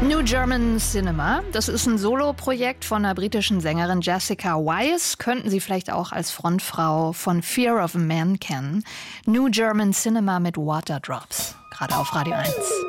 New German Cinema, das ist ein Soloprojekt von der britischen Sängerin Jessica Wise. Könnten Sie vielleicht auch als Frontfrau von Fear of a Man kennen. New German Cinema mit Waterdrops, gerade auf Radio 1.